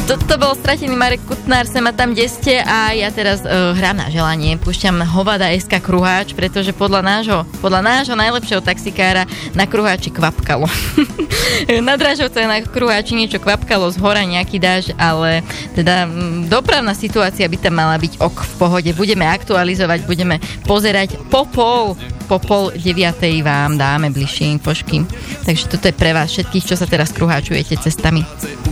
To bol stratený Marek Kutnár, sem a tam, kde ste, a ja teraz hrám na želanie. Púšťam Hovada SK Kruháč, pretože podľa nášho najlepšieho taxikára na Kruháči kvapkalo. Na Dražovce na Kruháči niečo kvapkalo, z hora nejaký dážď, ale teda dopravná situácia by tam mala byť v pohode. Budeme aktualizovať, budeme pozerať po pol 9 vám dáme bližšie infošky. Takže toto je pre vás všetkých, čo sa teraz kruháčujete cestami.